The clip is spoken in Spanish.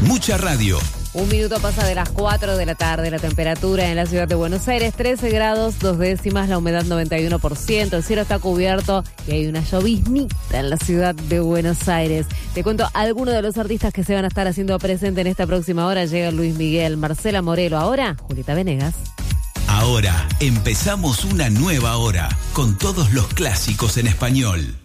Mucha radio. 1 minuto pasa de las 4 de la tarde. La temperatura en la ciudad de Buenos Aires, 13 grados, 2 décimas, la humedad 91%. El cielo está cubierto y hay una lloviznita en la ciudad de Buenos Aires. Te cuento algunos de los artistas que se van a estar haciendo presente en esta próxima hora. Llega Luis Miguel, Marcela Morelo. Ahora, Julieta Venegas. Ahora empezamos una nueva hora con todos los clásicos en español.